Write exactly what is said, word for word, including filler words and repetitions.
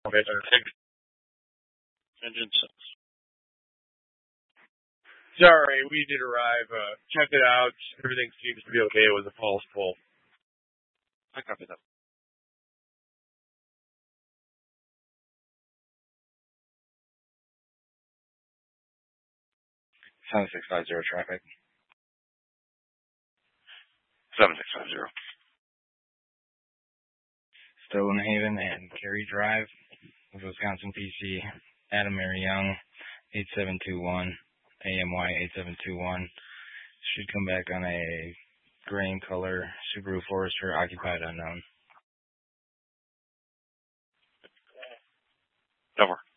Engine six. Sorry, we did arrive. Uh, checked it out. Everything seems to be okay. It was a false pull. I copy that. seven six five zero traffic. seven six five zero. Stolenhaven and Cary Drive, Wisconsin, P C. Adam Mary Young, eight seven two one, A M Y eight seven two one. Should come back on a grain color Subaru Forester, occupied unknown. Over.